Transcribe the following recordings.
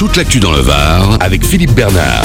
toute l'actu dans le Var avec Philippe Bernard.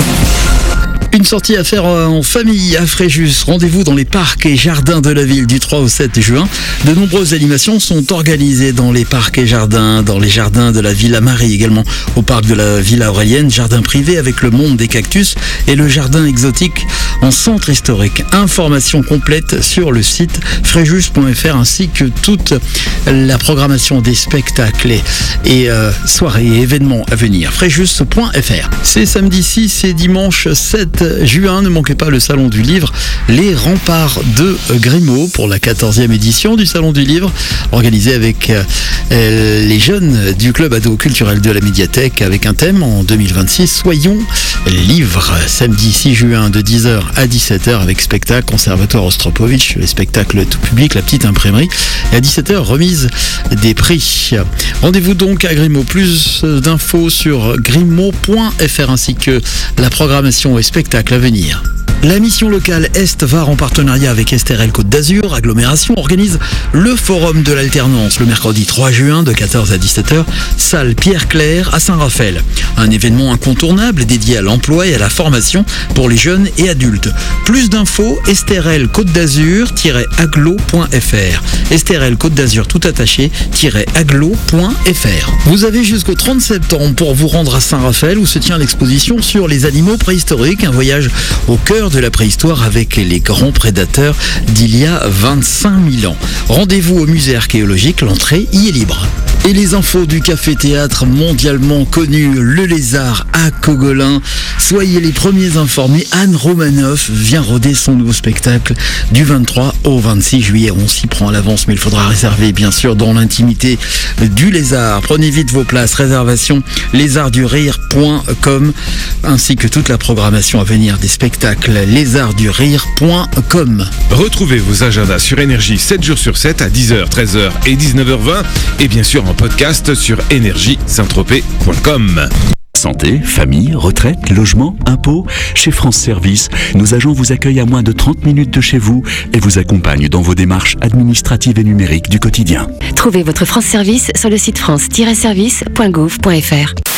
Une sortie à faire en famille à Fréjus. Rendez-vous dans les parcs et jardins de la ville du 3 au 7 juin. De nombreuses animations sont organisées dans les parcs et jardins, dans les jardins de la Villa Marie également, au parc de la Villa Aurelienne, jardin privé avec le monde des cactus et le jardin exotique en centre historique. Information complète sur le site fréjus.fr ainsi que toute la programmation des spectacles et soirées et événements à venir. Fréjus.fr. C'est samedi 6 et dimanche 7 juin, ne manquez pas le Salon du Livre, les remparts de Grimaud pour la 14e édition du Salon du Livre, organisé avec les jeunes du club ado culturel de la médiathèque avec un thème en 2026, Soyons livres. Samedi 6 juin de 10h à 17h avec spectacle, conservatoire Ostropovitch, les spectacles tout public, la petite imprimerie, et à 17h remise des prix. Rendez-vous donc à Grimaud. Plus d'infos sur grimaud.fr ainsi que la programmation et spectacle à venir. La mission locale Est-Var en partenariat avec Estérel Côte d'Azur, agglomération, organise le Forum de l'Alternance le mercredi 3 juin de 14 à 17h, salle Pierre-Claire à Saint-Raphaël. Un événement incontournable dédié à l'emploi et à la formation pour les jeunes et adultes. Plus d'infos, Estérel Côte d'Azur-aglo.fr. Estérel Côte d'Azur tout attaché-aglo.fr. Vous avez jusqu'au 30 septembre pour vous rendre à Saint-Raphaël où se tient l'exposition sur les animaux préhistoriques, un voyage au cœur de la préhistoire avec les grands prédateurs d'il y a 25 000 ans. Rendez-vous au musée archéologique, l'entrée y est libre. Et les infos du café-théâtre mondialement connu, Le Lézard à Cogolin. Soyez les premiers informés, Anne Romanoff vient roder son nouveau spectacle du 23 au 26 juillet. On s'y prend à l'avance, mais il faudra réserver bien sûr dans l'intimité du Lézard. Prenez vite vos places, réservation lézardsdurire.com ainsi que toute la programmation à venir des spectacles lézardsdurire.com. Retrouvez vos agendas sur Énergie 7 jours sur 7 à 10h, 13h et 19h20 et bien sûr en podcast sur énergie-saint-tropez.com. Santé, famille, retraite, logement, impôts. Chez France Service, nos agents vous accueillent à moins de 30 minutes de chez vous et vous accompagnent dans vos démarches administratives et numériques du quotidien. Trouvez votre France Service sur le site france-service.gouv.fr.